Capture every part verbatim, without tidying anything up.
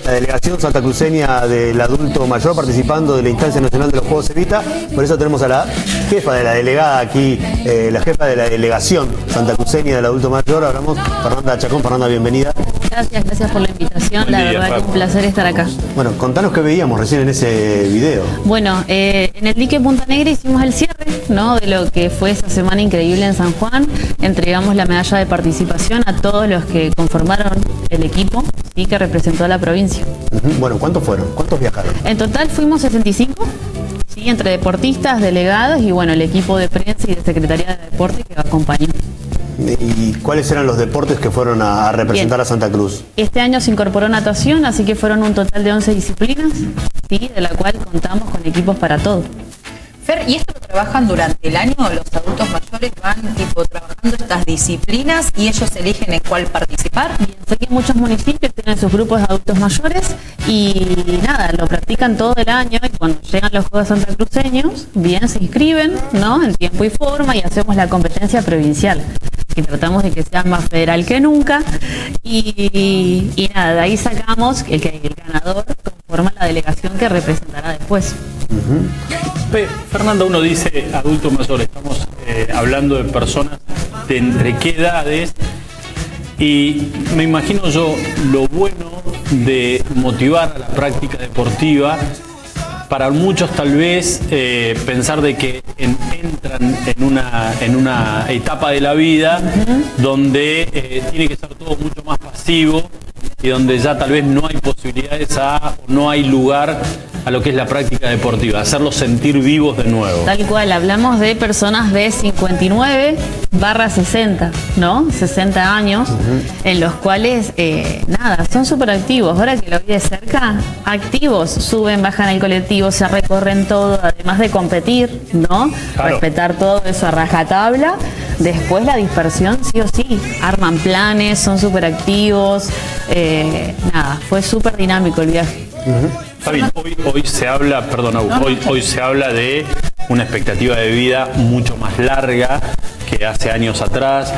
la delegación santacruceña del adulto mayor participando de la instancia nacional de los Juegos Evita. Por eso tenemos a la jefa de la delegada aquí, eh, la jefa de la delegación santacruceña del adulto mayor. Hablamos, Fernanda Chacón. Fernanda, bienvenida. Gracias, gracias por la invitación. Buen la día, verdad Paco. que es un placer estar acá. Bueno, contanos qué veíamos recién en ese video. Bueno, eh, en el dique Punta Negra hicimos el cierre, ¿no?, de lo que fue esa semana increíble en San Juan. Entregamos la medalla de participación a todos los que conformaron el equipo, ¿sí?, que representó a la provincia. Uh-huh. Bueno, ¿cuántos fueron? ¿Cuántos viajaron? En total fuimos sesenta y cinco, ¿sí?, entre deportistas, delegados y bueno, el equipo de prensa y de Secretaría de Deporte que acompañó. ¿Y cuáles eran los deportes que fueron a, a representar Bien. a Santa Cruz? Este año se incorporó natación, así que fueron un total de once disciplinas, ¿sí?, de la cual contamos con equipos para todo. Fer, ¿y esto lo trabajan durante el año? ¿Los adultos mayores van tipo trabajando estas disciplinas y ellos eligen en cuál participar? Bien, sé que muchos municipios tienen sus grupos de adultos mayores y nada, lo practican todo el año y cuando llegan los Juegos Santacruceños, bien, se inscriben, ¿no?, en tiempo y forma y hacemos la competencia provincial, que tratamos de que sea más federal que nunca y, y nada, de ahí sacamos que, que el ganador conforma la delegación que representará después. Uh-huh. Pe- Fernanda, uno dice adulto mayor, estamos eh, hablando de personas de entre qué edades y me imagino yo lo bueno de motivar a la práctica deportiva. Para muchos tal vez eh, pensar de que en- entran en una, en una etapa de la vida uh-huh. donde eh, tiene que ser todo mucho más pasivo y donde ya tal vez no hay posibilidades a, no hay lugar a lo que es la práctica deportiva, hacerlos sentir vivos de nuevo. Tal cual, hablamos de personas de cincuenta y nueve barra sesenta, ¿no? sesenta años, uh-huh. en los cuales, eh, nada, son súper activos. Ahora que lo vi de cerca, activos, suben, bajan el colectivo, se recorren todo, además de competir, ¿no? Claro. Respetar todo eso a rajatabla. Después la dispersión, sí o sí, arman planes, son súper activos, eh, nada, fue súper dinámico el viaje. Uh-huh. Fabi, hoy, hoy se habla, perdón, hoy, hoy se habla de una expectativa de vida mucho más larga que hace años atrás,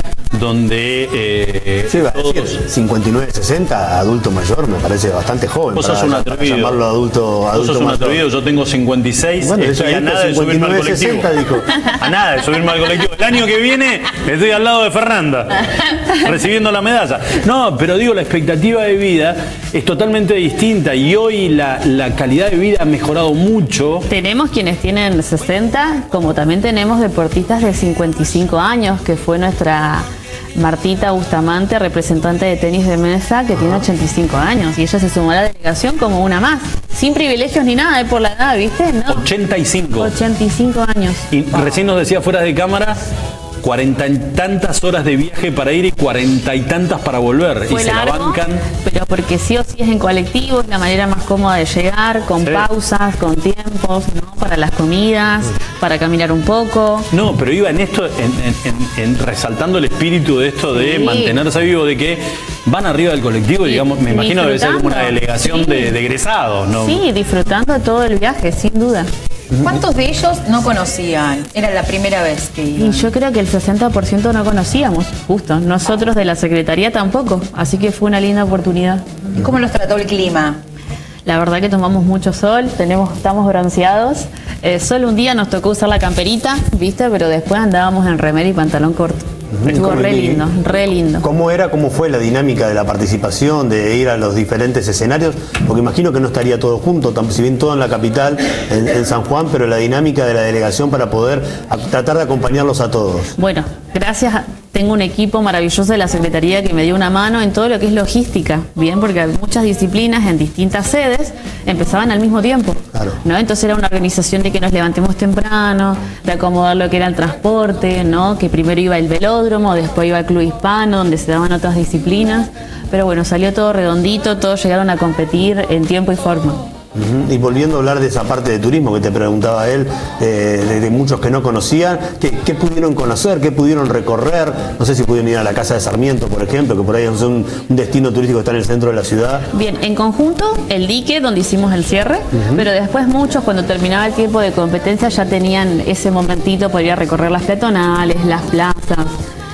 donde eh, Sí, va a todos... decir, cincuenta y nueve, sesenta, adulto mayor, me parece bastante joven. Vos para, sos un para atrevido. llamarlo adulto, Vos adulto sos un mayor. atrevido, yo tengo cincuenta y seis, Bueno, estoy ella a dijo nada de subirme al cincuenta y nueve, colectivo. sesenta, dijo. A nada de subirme al colectivo. El año que viene estoy al lado de Fernanda, recibiendo la medalla. No, pero digo, la expectativa de vida es totalmente distinta y hoy la, la calidad de vida ha mejorado mucho. Tenemos quienes tienen sesenta, como también tenemos deportistas de cincuenta y cinco años, que fue nuestra Martita Bustamante, representante de tenis de mesa, que tiene ochenta y cinco años, y ella se sumó a la delegación como una más, sin privilegios ni nada, ¿eh? Por la edad, ¿viste? No. ochenta y cinco. ochenta y cinco años. Y recién nos decía fuera de cámara, cuarenta y tantas horas de viaje para ir y cuarenta y tantas para volver. Fue y se largo, la bancan. pero porque sí o sí es en colectivo, es la manera más cómoda de llegar, con Sí. pausas, con tiempos, ¿no?, para las comidas, para caminar un poco. No, pero iba en esto, en, en- en- en resaltando el espíritu de esto de Sí. mantenerse vivo, de que van arriba del colectivo, Y- digamos, me imagino debe ser como una disfrutando. delegación Sí. de, de egresados, ¿no? Sí, disfrutando de todo el viaje, sin duda. ¿Cuántos de ellos no conocían? Era la primera vez que Y iban. yo creo que el sesenta por ciento no conocíamos, justo. Nosotros de la Secretaría tampoco, así que fue una linda oportunidad. ¿Cómo los trató el clima? La verdad que tomamos mucho sol, tenemos, estamos bronceados. Eh, solo un día nos tocó usar la camperita, ¿viste? Pero después andábamos en remera y pantalón corto. Estuvo ¿Cómo- re lindo, re lindo. ¿Cómo era, cómo fue la dinámica de la participación, de ir a los diferentes escenarios? Porque imagino que no estaría todo junto, tam- si bien todo en la capital, en, en San Juan, pero la dinámica de la delegación para poder a- tratar de acompañarlos a todos. Bueno, gracias. a- Tengo un equipo maravilloso de la Secretaría que me dio una mano en todo lo que es logística, bien, porque muchas disciplinas en distintas sedes empezaban al mismo tiempo, Claro. ¿no? Entonces era una organización de que nos levantemos temprano, de acomodar lo que era el transporte, ¿no? Que primero iba el velódromo, después iba el club hispano, donde se daban otras disciplinas, pero bueno, salió todo redondito, todos llegaron a competir en tiempo y forma. Ujú. Y volviendo a hablar de esa parte de turismo que te preguntaba él, eh, de, de muchos que no conocían, ¿qué, qué pudieron conocer? ¿Qué pudieron recorrer? No sé si pudieron ir a la Casa de Sarmiento, por ejemplo, que por ahí es un, un destino turístico que está en el centro de la ciudad. Bien, en conjunto el dique donde hicimos el cierre, uh-huh. pero después muchos cuando terminaba el tiempo de competencia ya tenían ese momentito para ir a recorrer las peatonales, las plazas.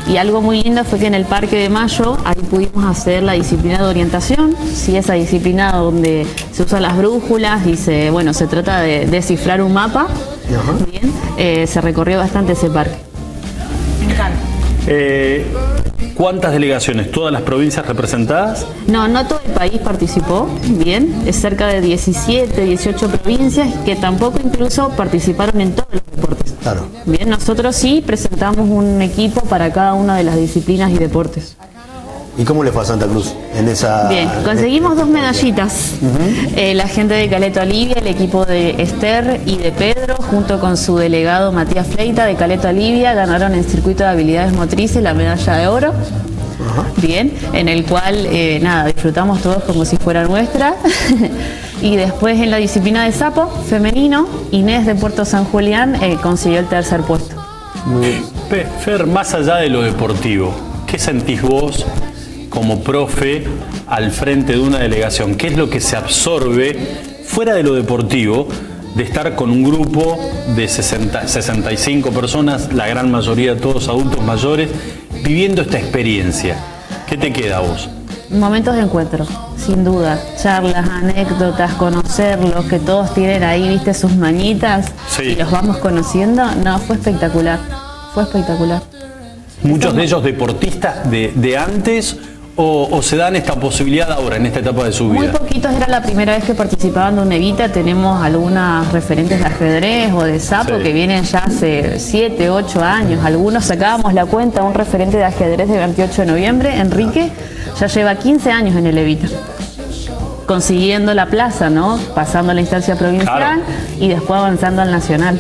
Y algo muy lindo fue que en el Parque de Mayo, ahí pudimos hacer la disciplina de orientación, ¿sí? Esa disciplina donde se usan las brújulas y se, bueno, se trata de descifrar un mapa. Uh-huh. Bien, eh, se recorrió bastante ese parque. Me encanta. Eh, ¿Cuántas delegaciones? ¿Todas las provincias representadas? No, no todo el país participó, bien, es cerca de diecisiete, dieciocho provincias que tampoco incluso participaron en todos los deportes. Claro. Bien, nosotros sí presentamos un equipo para cada una de las disciplinas y deportes. ¿Y cómo le fue a Santa Cruz en esa...? Bien, conseguimos dos medallitas. Uh-huh. eh, la gente de Caleta Olivia, el equipo de Esther y de Pedro, junto con su delegado Matías Fleita de Caleta Olivia, ganaron en circuito de habilidades motrices la medalla de oro. Uh-huh. Bien, en el cual, eh, nada, disfrutamos todos como si fuera nuestra. Y después en la disciplina de sapo femenino, Inés de Puerto San Julián eh, consiguió el tercer puesto. Muy bien. Fer, más allá de lo deportivo, ¿qué sentís vos como profe al frente de una delegación? ¿Qué es lo que se absorbe fuera de lo deportivo de estar con un grupo de sesenta, sesenta y cinco personas, la gran mayoría de todos adultos mayores, viviendo esta experiencia? ¿Qué te queda a vos? Momentos de encuentro, sin duda. Charlas, anécdotas, conocerlos, que todos tienen ahí, viste, sus manitas, sí, y los vamos conociendo. No, fue espectacular, fue espectacular. ¿Muchos Eso, de ellos deportistas de, de antes o, o se dan esta posibilidad ahora, en esta etapa de su vida? Muy poquitos, era la primera vez que participaban de una Evita. Tenemos algunas referentes de ajedrez o de sapo, sí, que vienen ya hace siete, ocho años. Algunos sacábamos la cuenta, un referente de ajedrez de veintiocho de noviembre, Enrique, ya lleva quince años en el Evita, consiguiendo la plaza, ¿no? Pasando a la instancia provincial, claro, y después avanzando al nacional.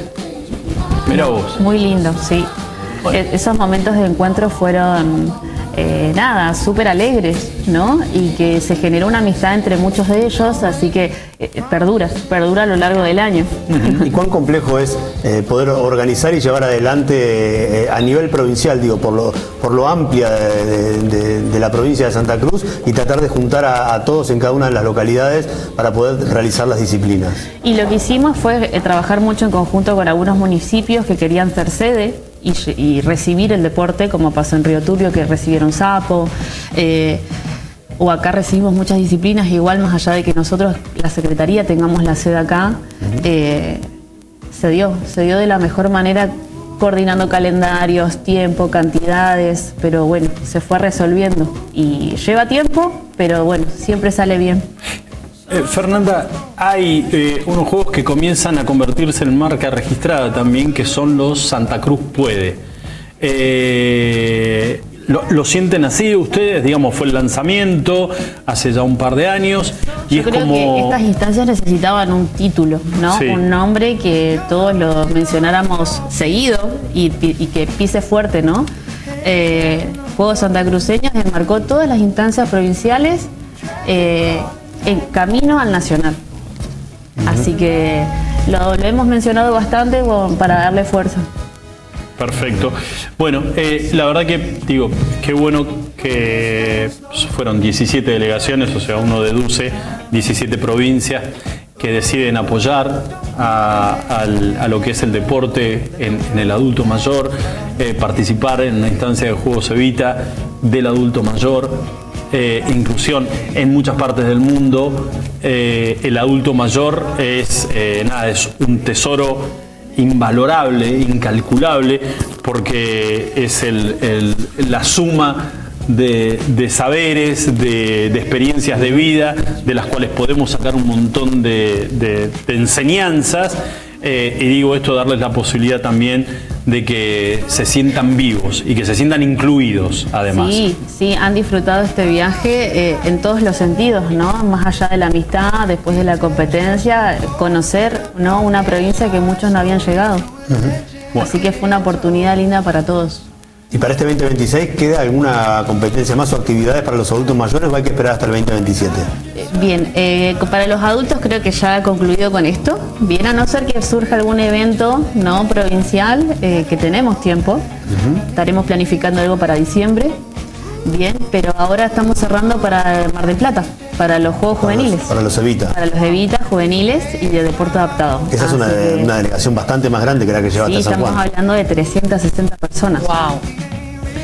Mira vos. Muy lindo, sí. Bueno. Esos momentos de encuentro fueron, eh, nada, súper alegres, ¿no? Y que se generó una amistad entre muchos de ellos, así que eh, perdura, perdura a lo largo del año. ¿Y cuán complejo es eh, poder organizar y llevar adelante eh, a nivel provincial, digo, por lo, por lo amplia de, de, de la provincia de Santa Cruz, y tratar de juntar a, a todos en cada una de las localidades para poder realizar las disciplinas? Y lo que hicimos fue eh, trabajar mucho en conjunto con algunos municipios que querían ser sede Y, y recibir el deporte, como pasó en Río Turbio, que recibieron sapo, eh, o acá recibimos muchas disciplinas, igual más allá de que nosotros, la Secretaría, tengamos la sede acá, uh-huh, eh, se dio, se dio de la mejor manera, coordinando calendarios, tiempo, cantidades, pero bueno, se fue resolviendo y lleva tiempo, pero bueno, siempre sale bien. Eh, Fernanda, hay eh, unos juegos que comienzan a convertirse en marca registrada también, que son los Santa Cruz Puede. Eh, lo, ¿Lo sienten así ustedes? Digamos, fue el lanzamiento hace ya un par de años. Y Yo es creo como... que estas instancias necesitaban un título, ¿no? Sí. Un nombre que todos lo mencionáramos seguido y, y que pise fuerte, ¿no? Eh, Juegos Santacruceños enmarcó todas las instancias provinciales eh, en camino al nacional. Uh-huh. Así que lo, lo hemos mencionado bastante bueno, para darle fuerza. Perfecto. Bueno, eh, la verdad que, digo, qué bueno que fueron diecisiete delegaciones, o sea, uno deduce diecisiete provincias que deciden apoyar a, a, a lo que es el deporte en, en el adulto mayor, eh, participar en una instancia de Juegos Evita del adulto mayor. Eh, inclusión en muchas partes del mundo. Eh, el adulto mayor es, eh, nada, es un tesoro invalorable, incalculable, porque es el, el, la suma de, de saberes, de, de experiencias de vida, de las cuales podemos sacar un montón de, de, de enseñanzas. Eh, y digo esto, darles la posibilidad también de que se sientan vivos y que se sientan incluidos, además. Sí, sí, han disfrutado este viaje eh, en todos los sentidos, ¿no? Más allá de la amistad, después de la competencia, conocer, ¿no?, una provincia que muchos no habían llegado. Uh-huh. Bueno. Así que fue una oportunidad linda para todos. ¿Y para este veinte veintiséis queda alguna competencia más o actividades para los adultos mayores o hay que esperar hasta el veinte veintisiete? Bien, eh, para los adultos creo que ya ha concluido con esto. Bien, a no ser que surja algún evento no provincial, eh, que tenemos tiempo. Uh-huh. Estaremos planificando algo para diciembre. Bien, pero ahora estamos cerrando para Mar del Plata, para los Juegos para Juveniles. Los, para los Evita. Para los Evita juveniles y de deporte adaptado. Esa es una, que, una delegación bastante más grande que la que lleva sí, hasta San Juan. Estamos hablando de trescientas sesenta personas. Wow.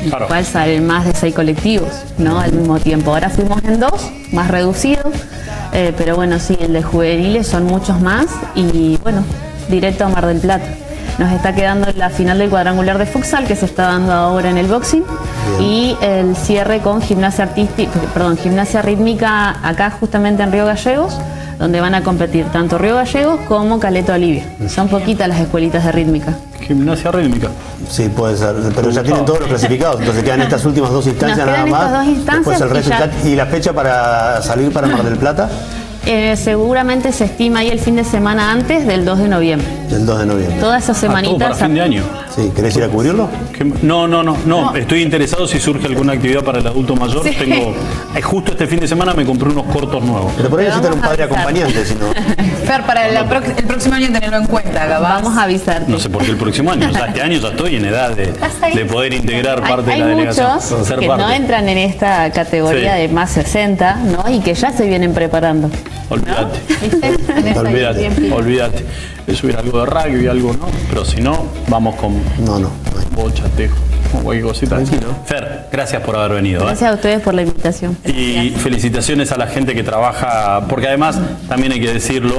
en Claro. el cual salen más de seis colectivos, ¿no? Al mismo tiempo. Ahora fuimos en dos, más reducido, eh, pero bueno, sí, el de juveniles son muchos más y bueno, directo a Mar del Plata. Nos está quedando la final del cuadrangular de futsal que se está dando ahora en el boxing. Bien. Y el cierre con gimnasia artística, perdón, gimnasia rítmica acá justamente en Río Gallegos, donde van a competir tanto Río Gallegos como Caleta Olivia. Son poquitas las escuelitas de rítmica. Gimnasia rítmica. Sí, puede ser, pero ya tienen todos los clasificados, entonces quedan estas últimas dos instancias Nos nada quedan más. estas dos instancias Después el resto y ya- está- ¿Y la fecha para salir para Mar del Plata? Eh, seguramente se estima ahí el fin de semana antes del dos de noviembre. El dos de noviembre. Todas esas Ah, todo semanitas. para fin de año. Sí, ¿querés ir a cubrirlo? ¿Qué- No, no, no, no, estoy interesado si surge alguna actividad para el adulto mayor. Sí. Tengo, eh, justo este fin de semana me compré unos cortos nuevos. Pero por ahí Pero necesitan un vamos a padre avisar. acompañante, si no. Fer, para la prox- el próximo año tenerlo en cuenta, Gabás. Vamos a avisarte. No sé por qué el próximo año. O sea, este año ya estoy en edad de, ahí. de poder integrar Hay, parte hay de la delegación. muchos ser que parte. no entran en esta categoría Sí. de más sesenta, ¿no? Y que ya se vienen preparando. Olvídate. ¿Viste? Tenés ahí Olvídate, tiempito. olvídate. De subir algo de rugby, algo, ¿no? Pero si no, vamos con No, no. no hay. bocha, tejo, con cualquier cosita. Tranquilo. Fer, gracias por haber venido. ¿eh? Gracias a ustedes por la invitación. Y felicitaciones a la gente que trabaja, porque además, también hay que decirlo,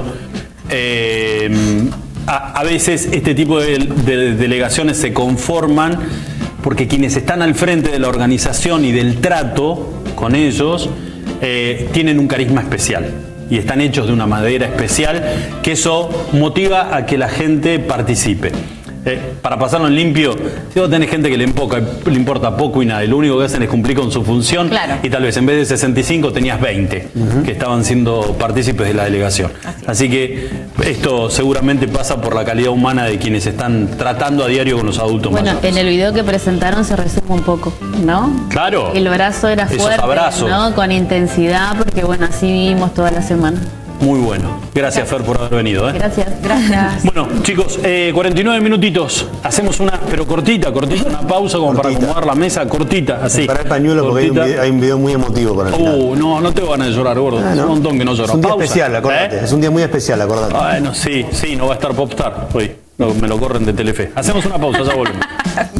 eh, a, a veces este tipo de, de delegaciones se conforman porque quienes están al frente de la organización y del trato con ellos eh, tienen un carisma especial y están hechos de una madera especial, que eso motiva a que la gente participe. Eh, para pasarlo en limpio, si vos tenés gente que le, empoca- le importa poco y nada, y lo único que hacen es cumplir con su función, Claro. y tal vez en vez de sesenta y cinco tenías veinte que estaban siendo partícipes de la delegación. Así que esto seguramente pasa por la calidad humana de quienes están tratando a diario con los adultos Bueno, mayores. en el video que presentaron se resume un poco, ¿no? Claro. El brazo era Esos fuerte, abrazos. ¿no? Con intensidad, porque bueno, así vivimos toda la semana. Muy bueno. Gracias, Fer, por haber venido. ¿eh? Gracias. Gracias. Bueno, chicos, eh, cuarenta y nueve minutitos. Hacemos una, pero cortita, cortita, una pausa como para Cortita. acomodar la mesa, cortita, así. Para el pañuelo, porque hay un, Cortita. video, hay un video muy emotivo para el final. Uh, no, no tengo ganas de llorar, gordo. Ah, Hace ¿no? un montón que no lloro. Es un día Pausa, especial, acordate. ¿eh? Es un día muy especial, acordate. Bueno, sí, sí, no va a estar Popstar hoy. No, me lo corren de Telefe. Hacemos una pausa, ya volvemos.